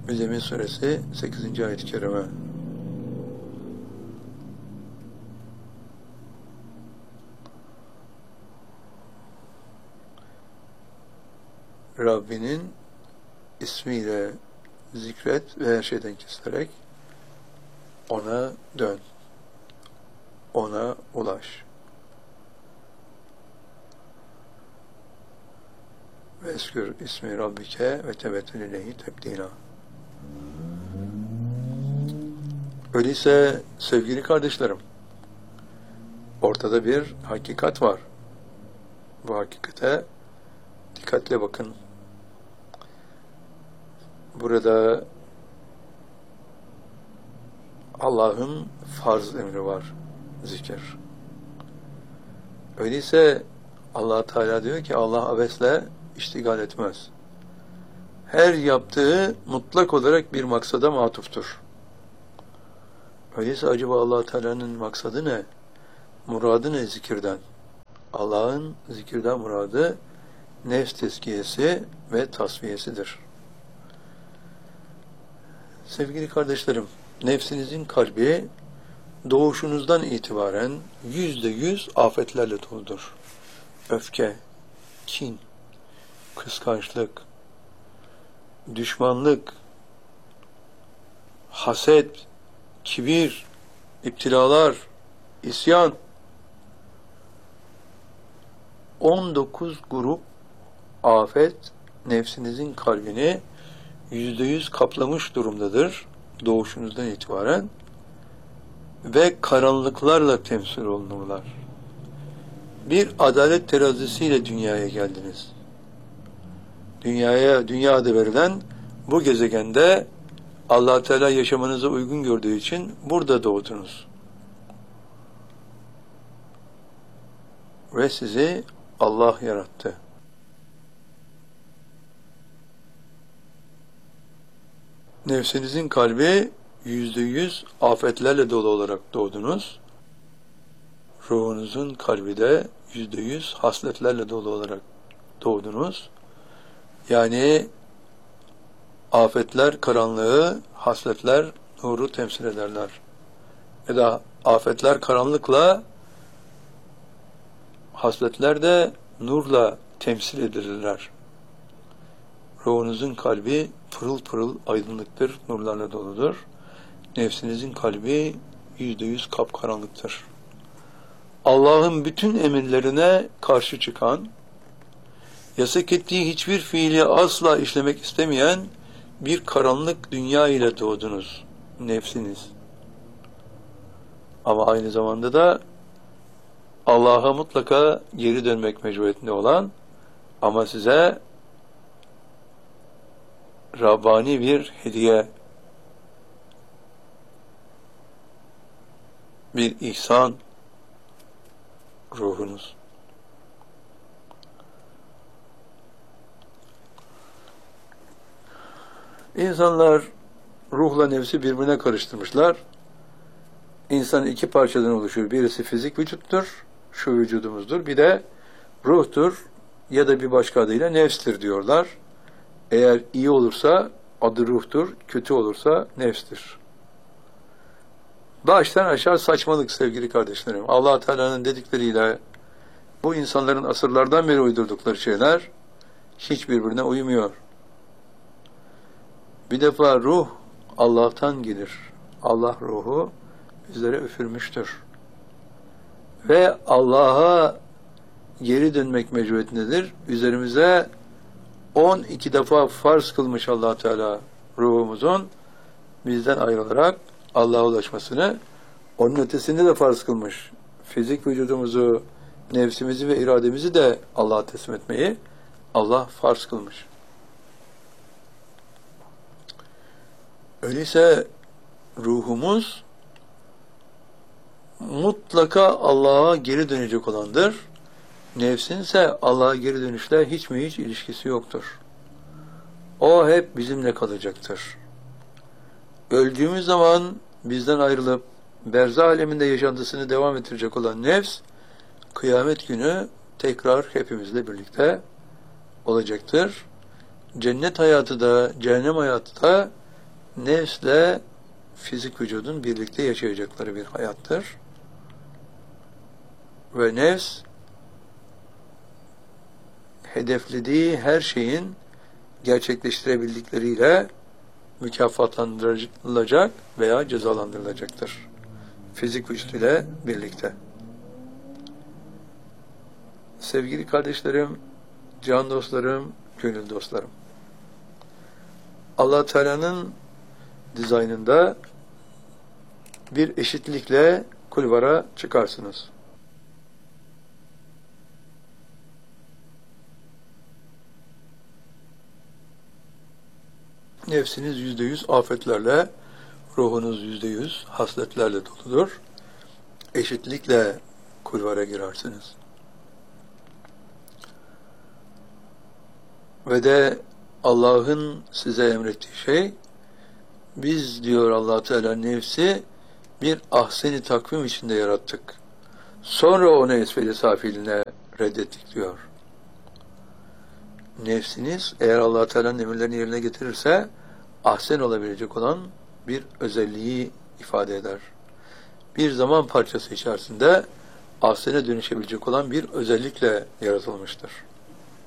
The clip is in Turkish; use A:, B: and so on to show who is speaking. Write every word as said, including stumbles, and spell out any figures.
A: Müzzemmil Suresi sekizinci ayet-i kerime. Rabbinin ismiyle zikret ve her şeyden kesilerek ona dön. Ona ulaş. Ve eskür ismi Rabbike ve tebettül ileyhi tebdila. Öyleyse sevgili kardeşlerim, ortada bir hakikat var. Bu hakikate dikkatle bakın. Burada Allah'ın farz emri var, zikir. Öyleyse Allah Teala diyor ki Allah abesle iştigal etmez. Her yaptığı mutlak olarak bir maksada matuftur. Öyleyse acaba Allah Teala'nın maksadı ne? Muradı ne zikirden? Allah'ın zikirden muradı nefs tezkiyesi ve tasfiyesidir. Sevgili kardeşlerim, nefsinizin kalbi doğuşunuzdan itibaren yüzde yüz afetlerle doludur. Öfke, kin, kıskançlık, düşmanlık, haset, kibir, iptilalar, isyan. on dokuz grup afet nefsinizin kalbini yüzde yüz kaplamış durumdadır doğuşunuzdan itibaren ve karanlıklarla temsil olunurlar. Bir adalet terazisiyle dünyaya geldiniz. Dünyaya, dünya adı verilen bu gezegende Allah Teala yaşamanıza uygun gördüğü için burada doğdunuz. Ve sizi Allah yarattı. Nefsinizin kalbi yüzde yüz afetlerle dolu olarak doğdunuz. Ruhunuzun kalbi de yüzde yüz hasletlerle dolu olarak doğdunuz. Yani afetler karanlığı, hasletler nuru temsil ederler. Ya da afetler karanlıkla, hasletler de nurla temsil edilirler. Ruhunuzun kalbi pırıl pırıl aydınlıktır, nurlarla doludur. Nefsinizin kalbi yüzde yüz kapkaranlıktır. Allah'ın bütün emirlerine karşı çıkan, yasak ettiği hiçbir fiili asla işlemek istemeyen bir karanlık dünya ile doğdunuz, nefsiniz. Ama aynı zamanda da Allah'a mutlaka geri dönmek mecburiyetinde olan ama size Rabbani bir hediye, bir ihsan ruhunuz. İnsanlar ruhla nefsi birbirine karıştırmışlar. İnsan iki parçadan oluşur. Birisi fizik vücuttur, şu vücudumuzdur. Bir de ruhtur ya da bir başka adıyla nefstir diyorlar. Eğer iyi olursa adı ruhtur, kötü olursa nefstir. Baştan aşağı saçmalık sevgili kardeşlerim. Allah Teala'nın dedikleriyle bu insanların asırlardan beri uydurdukları şeyler hiç birbirine uymuyor. Bir defa ruh Allah'tan gelir. Allah ruhu bizlere üfürmüştür. Ve Allah'a geri dönmek mecburiyetindedir. Üzerimize on iki defa farz kılmış Allah Teala ruhumuzun bizden ayrılarak Allah'a ulaşmasını, onun ötesinde de farz kılmış. Fizik vücudumuzu, nefsimizi ve irademizi de Allah'a teslim etmeyi Allah farz kılmış. Öyleyse ruhumuz mutlaka Allah'a geri dönecek olandır. Nefsinse Allah'a geri dönüşle hiç mi hiç ilişkisi yoktur. O hep bizimle kalacaktır. Öldüğümüz zaman bizden ayrılıp berzah aleminde yaşantısını devam ettirecek olan nefs, kıyamet günü tekrar hepimizle birlikte olacaktır. Cennet hayatı da, cehennem hayatı da nefsle fizik vücudun birlikte yaşayacakları bir hayattır. Ve nefs hedeflediği her şeyin gerçekleştirebildikleriyle mükafatlandırılacak veya cezalandırılacaktır. Fizik vücut ile birlikte. Sevgili kardeşlerim, can dostlarım, gönül dostlarım. Allah Teala'nın dizaynında bir eşitlikle kulvara çıkarsınız. Nefsiniz yüzde yüz afetlerle, ruhunuz yüzde yüz hasletlerle doludur. Eşitlikle kulvara girersiniz. Ve de Allah'ın size emrettiği şey, biz diyor Allah Teala nefsi bir ahseni takvim içinde yarattık. Sonra onu esfeli safiline reddettik diyor. Nefsiniz eğer Allah Teala'nın emirlerini yerine getirirse ahsen olabilecek olan bir özelliği ifade eder. Bir zaman parçası içerisinde ahsene dönüşebilecek olan bir özellikle yaratılmıştır.